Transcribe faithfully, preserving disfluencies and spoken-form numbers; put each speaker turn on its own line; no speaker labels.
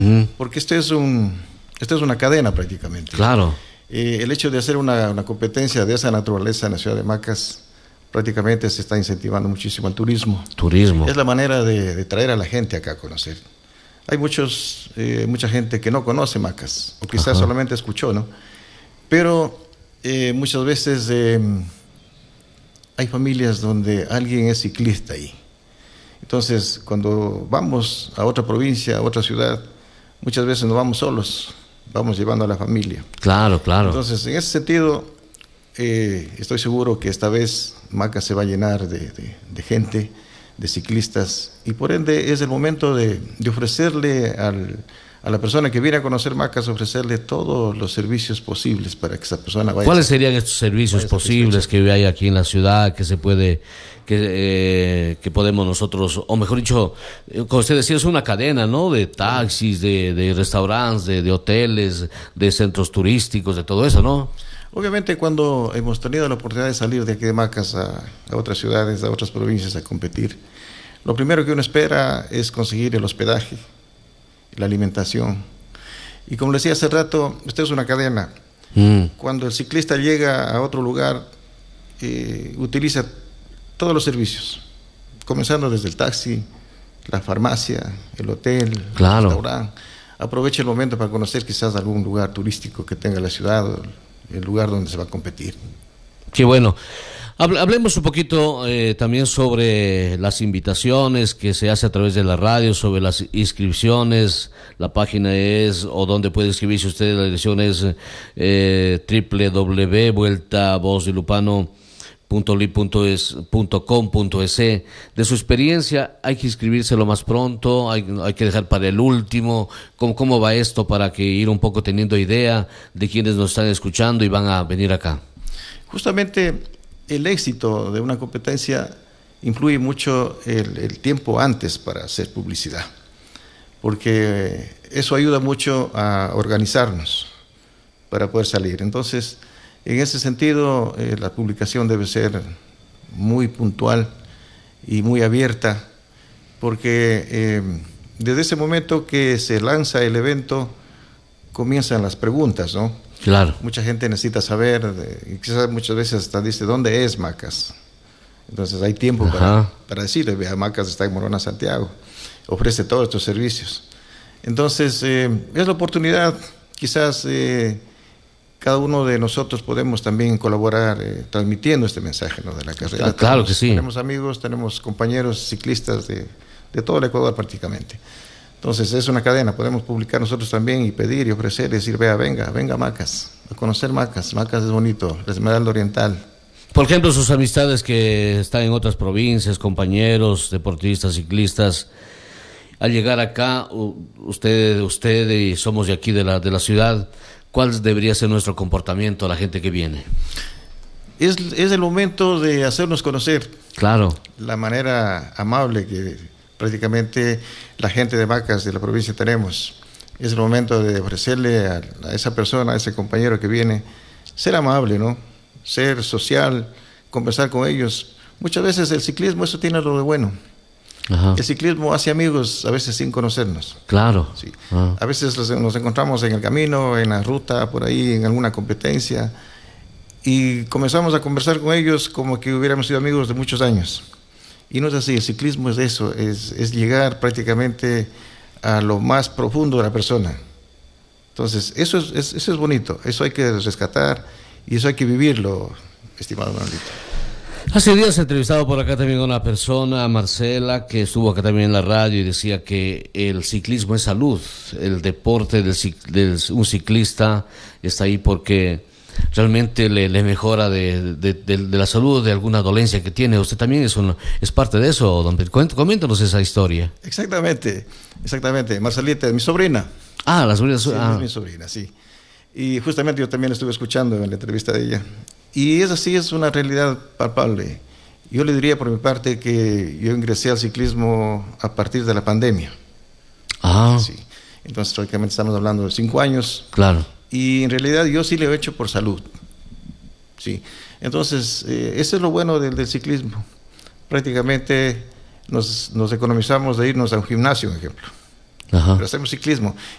Mm.
Porque esto es un, esto es una cadena prácticamente.
Claro.
Eh, el hecho de hacer una, una competencia de esa naturaleza en la ciudad de Macas, prácticamente se está incentivando muchísimo el turismo.
Turismo.
Es la manera de, de traer a la gente acá a conocer. Hay muchos, eh, mucha gente que no conoce Macas, o quizás Ajá. solamente escuchó, ¿no? Pero eh, muchas veces eh, hay familias donde alguien es ciclista ahí. Entonces, cuando vamos a otra provincia, a otra ciudad, muchas veces no vamos solos, vamos llevando a la familia.
Claro, claro.
Entonces, en ese sentido, eh, estoy seguro que esta vez Macas se va a llenar de, de, de gente, de ciclistas, y por ende es el momento de, de ofrecerle al, a la persona que viene a conocer Macas, ofrecerle todos los servicios posibles para que esa persona vaya.
¿Cuáles serían estos servicios posibles que hay aquí en la ciudad, que se puede, que, eh, que podemos nosotros, o mejor dicho, como usted decía, es una cadena, ¿no? De taxis, de, de restaurantes, de, de hoteles, de centros turísticos, de todo eso, ¿no?
Obviamente, cuando hemos tenido la oportunidad de salir de aquí de Macas a, a otras ciudades, a otras provincias a competir, lo primero que uno espera es conseguir el hospedaje, la alimentación. Y como le decía hace rato, esto es una cadena. Mm. Cuando el ciclista llega a otro lugar, eh, utiliza todos los servicios, comenzando desde el taxi, la farmacia, el hotel,
claro.
el restaurante. Aprovecha el momento para conocer quizás algún lugar turístico que tenga la ciudad, el lugar donde se va a competir.
Qué bueno. Hablemos un poquito eh, también sobre las invitaciones que se hace a través de la radio, sobre las inscripciones. La página es, o donde puede inscribirse usted, la dirección es eh, doble u doble u doble u punto vuelta voz de lupano punto li punto com punto es. De su experiencia, ¿hay que inscribirse lo más pronto? ¿Hay, hay que dejar para el último? ¿Cómo, ¿Cómo va esto para que ir un poco teniendo idea de quienes nos están escuchando y van a venir acá?
Justamente el éxito de una competencia influye mucho el, el tiempo antes para hacer publicidad, porque eso ayuda mucho a organizarnos para poder salir. Entonces, en ese sentido, eh, la publicación debe ser muy puntual y muy abierta, porque eh, desde ese momento que se lanza el evento, comienzan las preguntas, ¿no?
Claro. Mucha
gente necesita saber, y quizás muchas veces hasta dice, ¿dónde es Macas? Entonces hay tiempo para, para decirle, vea, Macas está en Morona, Santiago, ofrece todos estos servicios. Entonces, eh, es la oportunidad, quizás eh, cada uno de nosotros podemos también colaborar eh, transmitiendo este mensaje, ¿no?, de la carrera.
Ah, claro
tenemos,
que sí.
Tenemos amigos, tenemos compañeros ciclistas de, de todo el Ecuador prácticamente. Entonces es una cadena, podemos publicar nosotros también y pedir y ofrecer y decir, vea, venga, venga a Macas, a conocer Macas, Macas es bonito, la Esmeralda Oriental.
Por ejemplo, sus amistades que están en otras provincias, compañeros, deportistas, ciclistas, al llegar acá, usted, usted y somos de aquí de la, de la ciudad, ¿cuál debería ser nuestro comportamiento a la gente que viene?
Es, es el momento de hacernos conocer.
Claro.
La manera amable que prácticamente la gente de Macas de la provincia tenemos. Es el momento de ofrecerle a, a esa persona, a ese compañero que viene, ser amable, ¿no? Ser social, conversar con ellos. Muchas veces el ciclismo, eso tiene lo de bueno. Ajá. El ciclismo hace amigos a veces sin conocernos.
Claro.
Sí. A veces los, nos encontramos en el camino, en la ruta, por ahí, en alguna competencia, y comenzamos a conversar con ellos como que hubiéramos sido amigos de muchos años. Y no es así, el ciclismo es eso, es, es llegar prácticamente a lo más profundo de la persona. Entonces, eso es, es, eso es bonito, eso hay que rescatar y eso hay que vivirlo, estimado Manolito.
Hace días he entrevistado por acá también a una persona, Marcela, que estuvo acá también en la radio y decía que el ciclismo es salud, el deporte del, del un ciclista está ahí porque realmente le, le mejora de, de, de, de la salud, de alguna dolencia que tiene. Usted también es, un, es parte de eso, don Pedro. Coméntanos esa historia.
Exactamente, exactamente. Marcelita es mi sobrina.
Ah, la sobrina.
Sí,
ah.
es mi sobrina, sí. Y justamente yo también estuve escuchando en la entrevista de ella. Y es así, es una realidad palpable. Yo le diría por mi parte que yo ingresé al ciclismo a partir de la pandemia.
Ah.
Sí. Entonces, prácticamente estamos hablando de cinco años.
Claro.
Y en realidad yo sí lo he hecho por salud. Sí. Entonces, eh, eso es lo bueno del, del ciclismo. Prácticamente nos, nos economizamos de irnos a un gimnasio, por ejemplo. Ajá. Pero hacemos ciclismo.